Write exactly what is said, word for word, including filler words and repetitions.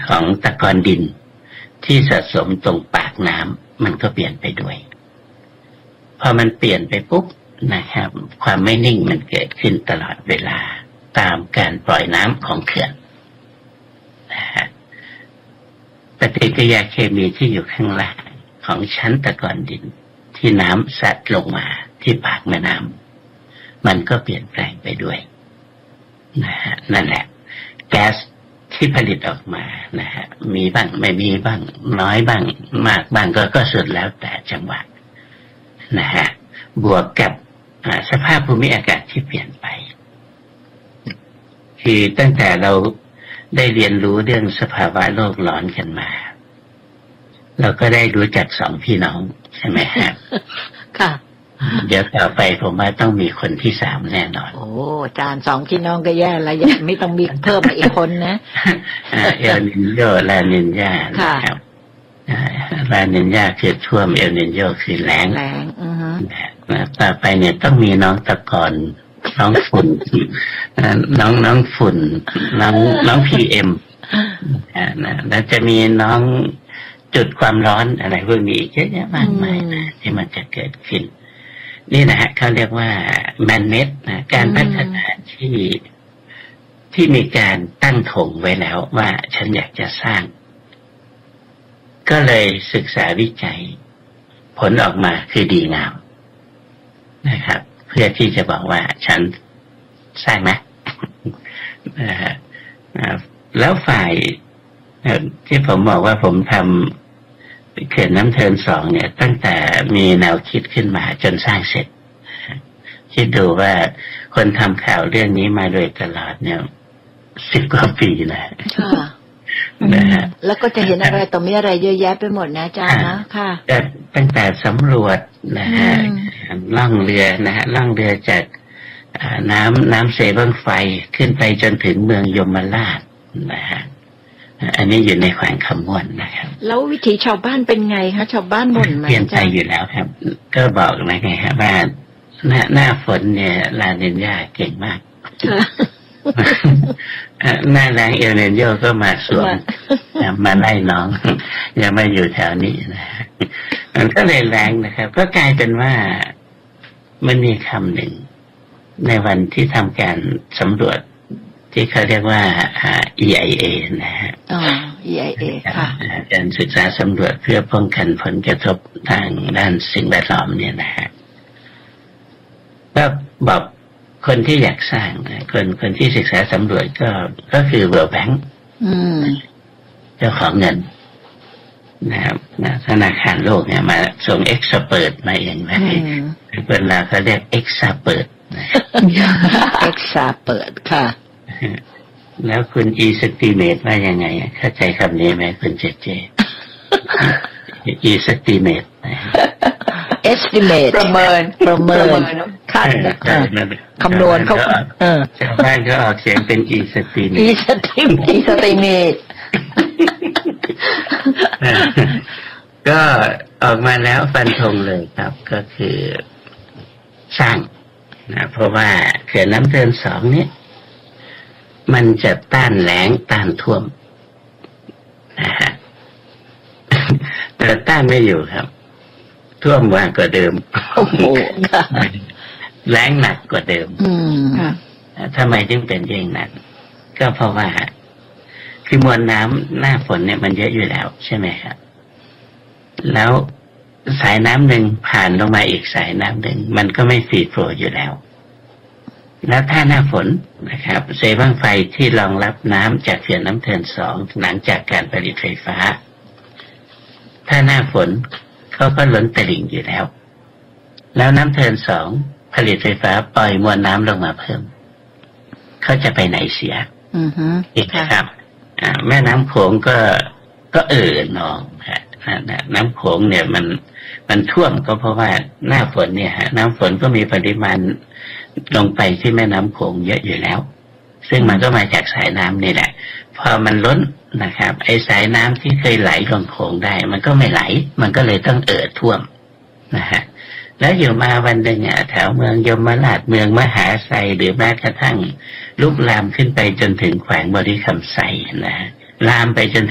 ของตะกอนดินที่สะสมตรงปากน้ำมันก็เปลี่ยนไปด้วยพอมันเปลี่ยนไปปุ๊บนะครับความไม่นิ่งมันเกิดขึ้นตลอดเวลาตามการปล่อยน้ำของเขื่อนนะฮะปฏิกิริยาเคมีที่อยู่ข้างล่างของชั้นตะกอนดินที่น้ำซัดลงมาที่ปากแม่น้ำมันก็เปลี่ยนแปลงไปด้วยนะฮะนั่นแหละแก๊สที่ผลิตออกมานะฮะมีบ้างไม่มีบ้างน้อยบ้างมากบ้างก็ก็สุดแล้วแต่จังหวะนะฮะบวกกับสภาพภูมิอากาศที่เปลี่ยนไปคือตั้งแต่เราได้เรียนรู้เรื่องสภาวะโลกร้อนกันมาเราก็ได้รู้จักสองพี่น้องใช่ไหมครับค่ะเดี๋ยวต่อไปผมว่าต้องมีคนที่สามแน่นอนโอ้อาจารย์สองพี่น้องก็แย่แล้วยังไม่ต้องมีเพิ่มมาอีกคนนะเอลนินโยลานินญานะครับลานินญาคือท่วมเอลนินโยคือแล้งแล้งอือฮะต่อไปเนี่ยต้องมีน้องตะกอนน้องฝุ่นน้องน้องฝุ่นน้องน้องพีเอ็มนะแล้วจะมีน้องจุดความร้อนอะไรพวกนี้อีกเยอะแยะมากมายนะที่มันจะเกิดขึ้นนี่นะฮะเขาเรียกว่าแมนเมดนะการพัฒนาที่ที่มีการตั้งธงไว้แล้วว่าฉันอยากจะสร้างก็เลยศึกษาวิจัยผลออกมาคือดีงามนะครับเพื่อที่จะบอกว่าฉันสร้างนะแล้วฝ่ายที่ผมบอกว่าผมทำเขื่อนน้ำเทินสองเนี่ยตั้งแต่มีแนวคิดขึ้นมาจนสร้างเสร็จคิดดูว่าคนทำข่าวเรื่องนี้มาโดยตลอดเนี่ยสิบกว่าปีนะนะฮะแล้วก็จะเห็นอะไรต่อมีอะไรเยอะแยะไปหมดนะอาจารย์นะค่ะตั้งแต่สำรวจนะฮะล่องเรือนะฮะล่องเรือจากน้ำน้ำเสบังไฟขึ้นไปจนถึงเมืองยมราชนะฮะอันนี้อยู่ในแขวงคำม่วนนะครับแล้ววิถีชาวบ้านเป็นไงคะชาวบ้านบ่นไหมเปลี่ยนไปอยู่แล้วครับก็บอกนะไงฮะว่าหน้าหน้าฝนเนี่ยลานินญาเก่งมากหน้าแรงเอลนินโยก็มาสวมมาไล่น้องอย่ามาอยู่แถวนี้นะมันก็เลยแรงนะครับก็กลายเป็นว่ามันมีคำหนึ่งในวันที่ทำการสำรวจที่เขาเรียกว่า อี ไอ เอ นะฮะอ๋อ อี ไอ เอ ค่ะการศึกษาสำรวจเพื่อป้องกันผลกระทบทางด้านสิ่งแวดล้อมเนี่ยนะฮะก็บอกคนที่อยากสร้างคนคนที่ศึกษาสำรวจก็ก็คือ World Bank เจ้าของเงินนะครับธนาคารโลกเนี่ยมาส่งเอ็กซ์เปิดมาเองนะเวลาเขาเรียกเอ็กซ์เปิดเอ็กซ์เปิดค่ะแล้วคุณอีสติเมตว่ายังไงเข้าใจคำนี้ไหมคุณเจเจอีสติเมต estimate ประเมินประเมินคาดคำนวณเขาเออชาวบ้านก็ออกเสียงเป็นอีสติเมตอีสติเมตอีสติเมตก็ออกมาแล้วฟันธงเลยครับก็คือสร้างนะเพราะว่าเขื่อนน้ำเทินสองนี้มันจะต้านแล้งต้านท่วมนะฮะแต่ต้านไม่อยู่ครับท่วมมากกว่าเดิมโอ้โหแล้งหนักกว่าเดิมอืมค่ะทำไมจึงเป็นอย่างนั้นก็เพราะว่าคือมวลน้ำหน้าฝนเนี่ยมันเยอะอยู่แล้วใช่ไหมครับแล้วสายน้ำหนึ่งผ่านลงมาอีกสายน้ำหนึ่งมันก็ไม่ฟรีโฟลว์อยู่แล้วแล้วถ้าหน้าฝนนะครับเซบังไฟที่รองรับน้ำจากเขื่อนน้ำเทินสองหลังจากการผลิตไฟฟ้าถ้าหน้าฝนเขาก็ล้นตลิ่งอยู่แล้วแล้วน้ำเทินสองผลิตไฟฟ้าปล่อยมวลน้ำลงมาเพิ่มเขาจะไปไหนเสียอือฮึครับอ่าแม่น้ำโขงก็ก็เอ่อหนองฮะน้ำโขงเนี่ยมันมันท่วมก็เพราะว่าหน้าฝนเนี่ยฮะน้ำฝนก็มีปริมาณลงไปที่แม่น้ำโขงเยอะอยู่แล้วซึ่งมันก็มาจากสายน้ำนี่แหละพอมันล้นนะครับไอ้สายน้ำที่เคยไหลลงโขงได้มันก็ไม่ไหลมันก็เลยต้องเอ่อท่วมนะฮะแล้วอยู่มาวันหนึ่งอ่ะแถวเมืองยมราชเมืองมหาไซหรือแม้กระทั่งลุกลามขึ้นไปจนถึงแขวงบริคำไซนะลามไปจน